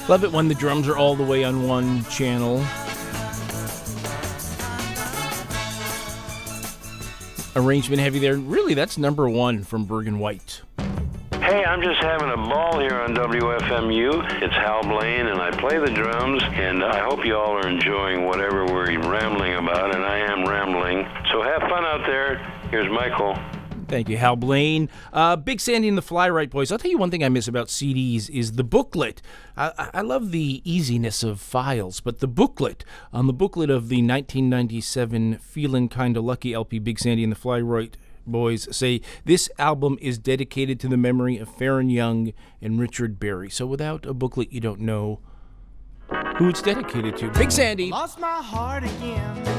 Love it when the drums are all the way on one channel. Arrangement heavy there. Really, that's number one from Bergen White. Hey, I'm just having a ball here on WFMU. It's Hal Blaine, and I play the drums, and I hope you all are enjoying whatever we're rambling about, and I am rambling. So have fun out there. Here's Michael. Thank you, Hal Blaine. Big Sandy and the Fly-Right Boys. I'll tell you one thing I miss about CDs is the booklet. I love the easiness of files, but the booklet, on the booklet of the 1997 Feelin' Kinda Lucky LP, Big Sandy and the Fly-Right Boys say, this album is dedicated to the memory of Farron Young and Richard Berry. So without a booklet, you don't know who it's dedicated to. Big Sandy. Lost my heart again.